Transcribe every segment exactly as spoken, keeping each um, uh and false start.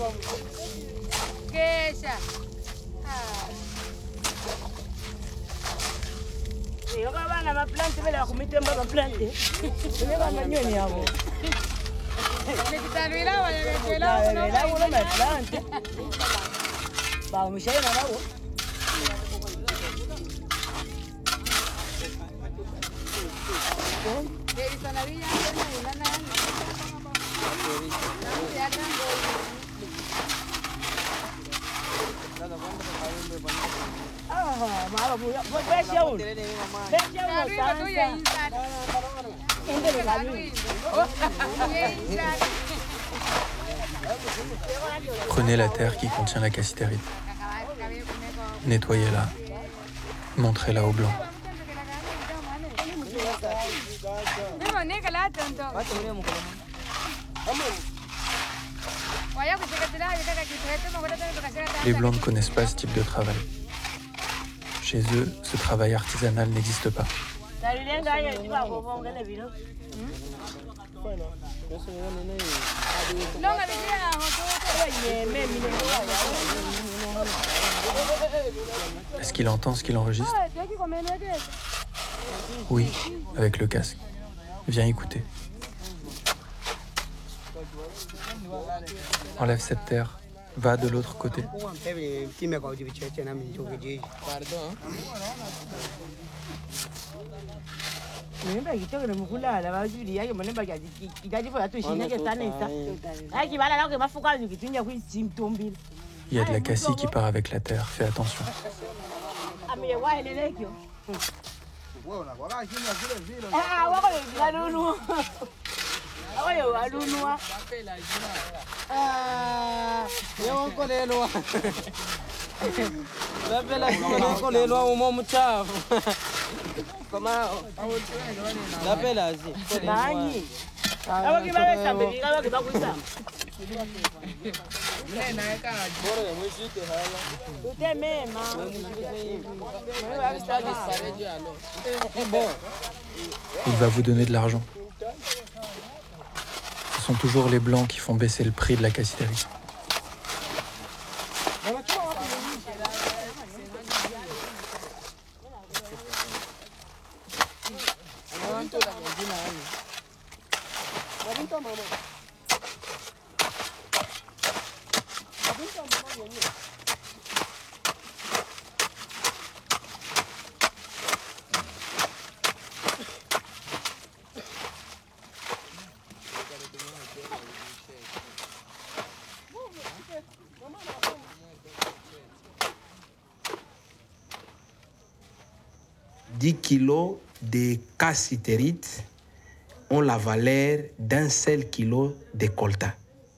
Kesha. Yo kabana ma plante bela kumitemba ma plante. Bela manyoni yabo. Nikitanwila wale wela Bela bela uno ma plante. Ba mshaye na lawo. de Isanavilla na na. Ah, mara buya. Beshe un. Beshe un. Prenez la terre qui contient la cassitérite. Nettoyez-la. Montrez-la au blanc. Les Blancs ne connaissent pas ce type de travail. Chez eux, ce travail artisanal n'existe pas. Est-ce qu'il entend ce qu'il enregistre? Oui, avec le casque. Viens écouter. Enlève cette terre. Va de l'autre côté. Il y a de la cassie qui part avec la terre. Fais attention. Il va vous donner de l'argent. Ce sont toujours les Blancs qui font baisser le prix de la cassitérite. dix kilos de cassitérite ont la valeur d'un seul kilo de coltan.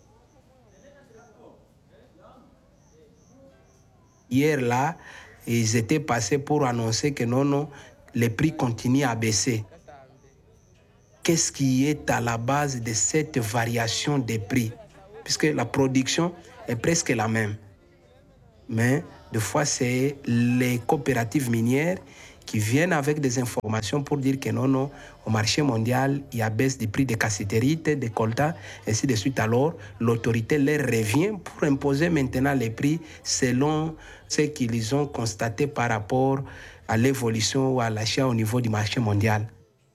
Hier là, ils étaient passés pour annoncer que non, non, les prix continuent à baisser. Qu'est-ce qui est à la base de cette variation des prix? Puisque la production est presque la même. Mais des fois, c'est les coopératives minières qui viennent avec des informations pour dire que non, non, au marché mondial, il y a baisse des prix de cassitérite, de coltan, ainsi de suite. Alors, l'autorité leur revient pour imposer maintenant les prix selon ce qu'ils ont constaté par rapport à l'évolution ou à l'achat au niveau du marché mondial.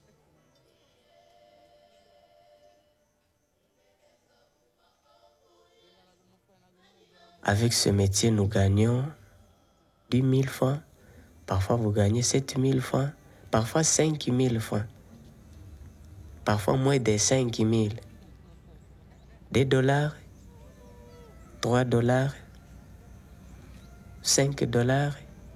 Avec ce métier, nous gagnons dix mille francs. Parfois, vous gagnez sept mille francs. Parfois, cinq mille francs. Parfois, moins de cinq mille. Des dollars, trois dollars, cinq dollars.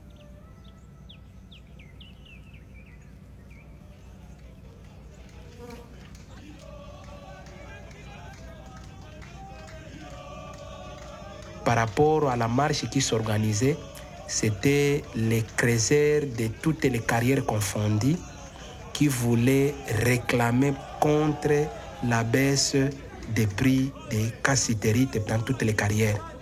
Par rapport à la marche qui s'organisait, c'était les creuseurs de toutes les carrières confondues qui voulaient réclamer contre la baisse des prix des cassitérites dans toutes les carrières.